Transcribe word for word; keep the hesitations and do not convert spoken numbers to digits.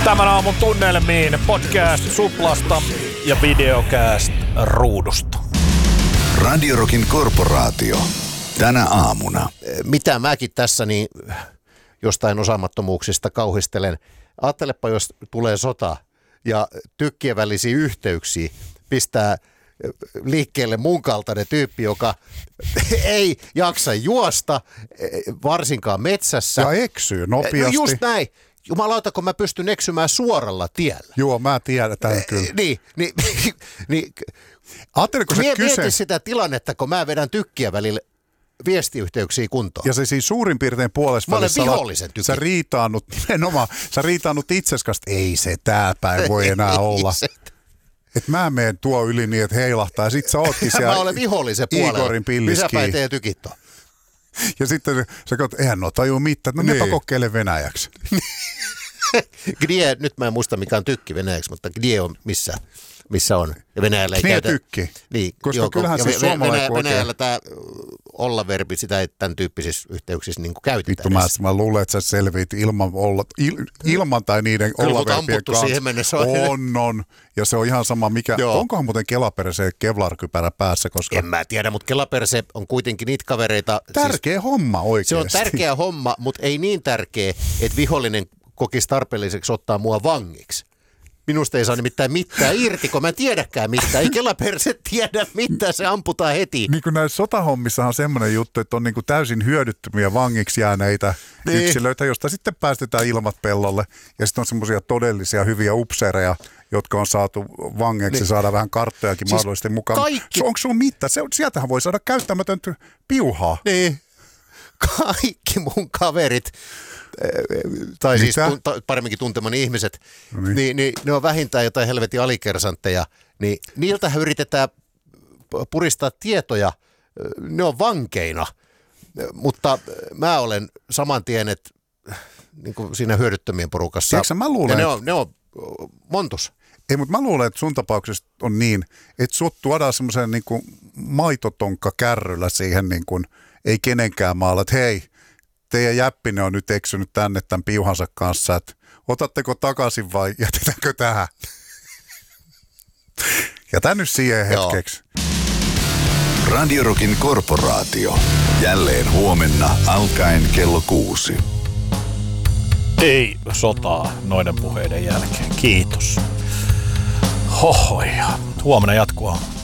Tämän aamun tunnelmiin podcast Suplasta ja videocast Ruudusta. Radio Rockin korporaatio. Tänä aamuna. Mitä mäkin tässä niin jostain osaamattomuuksista kauhistelen. Ajattelepa, jos tulee sota ja tykkien välisiä yhteyksiä pistää liikkeelle mun kaltainen tyyppi, joka ei jaksa juosta, varsinkaan metsässä. Ja eksyy nopeasti. Just näin. Jumalauta, kun mä pystyn eksymään suoralla tiellä. Joo, mä tiedän tämän kyllä. Niin, niin, niin Ajatteliko se kyse? Mieti sitä tilannetta, kun mä vedän tykkiä välillä viestiyhteyksiä kuntoon. Ja se siis suurin piirtein puolessa välissä. Mä olen vihollisen tykin. Sä riitaannut, nimenomaan, sä riitaannut itses kanssa, ei se tää päin voi enää olla. Että mä menen tuo yli niin, että heilahtaa ja sit sä ootkin siellä mä olen vihollisen puolella. Igorin pilliskiin. Missä päin teidän tykit on? Ja sitten sä katsot, eihän no tajuu mitään, no niin. Nepä kokeile venäjäksi. Gdje, nyt mä en muista mikä on tykki venäjäksi, mutta gdje on missä, missä on. Ja Venäjällä ei Gdje käytä. tykki. Niin, koska joo, kyllähän se suomalainen Venäjä, Venäjällä tämä olla-verbi, sitä ei tämän tyyppisissä yhteyksissä niin kuin käytetään. Vittu, mä, mä luulen, että sä selviit ilman, olla, il, ilman tai niiden olla-verbien kanssa. On, on. Ja se on ihan sama, mikä, joo. Onkohan muuten kelaperse kevlarkypärä päässä? Koska en mä tiedä, mutta kelaperse on kuitenkin niitä kavereita. Tärkeä siis, homma oikeasti. Se on tärkeä homma, mutta ei niin tärkeä, että vihollinen kokisi tarpeelliseksi ottaa mua vangiksi. Minusta ei saa nimittäin mitään irti, kun mä en tiedäkään mitään. Ei kelaperse tiedä mitään, se amputaan heti. Niin kuin näissä sotahommissahan on semmoinen juttu, että on niin kuin täysin hyödyttömiä vangiksi jääneitä niin. yksilöitä, joista sitten päästetään ilmat pellolle. Ja sitten on semmoisia todellisia hyviä upseereja, jotka on saatu vangeiksi niin. Saada vähän karttojakin siis mahdollisesti mukaan. Kaikki. Onko sulla mitään? Se, sieltähän voi saada käyttämätöntä piuhaa. Niin. Kaikki mun kaverit, tai Mitä? siis tun, paremminkin tuntemani ihmiset, no niin. Niin, niin, ne on vähintään jotain helvetin alikersantteja, niin niiltähän yritetään puristaa tietoja, ne on vankeina, mutta mä olen saman tien, että niin kuin siinä hyödyttömien porukassa, Tiedätkö, mä luulen, ne on, ne on montus. Ei, mutta mä luulen, että sun tapauksessa on niin, että sut tuodaan semmoisen niin kuin maitotonkka kärryllä siihen niin kuin ei kenenkään maalla, että hei, teidän jäppinen on nyt eksynyt tänne tämän piuhansa kanssa, että otatteko takaisin vai jätetäänkö tähän? Jätän nyt siihen hetkeksi. Radio Rockin korporaatio. Jälleen huomenna alkaen kello kuusi. Ei sotaa noiden puheiden jälkeen. Kiitos. Hohoja. Huomenna jatkua.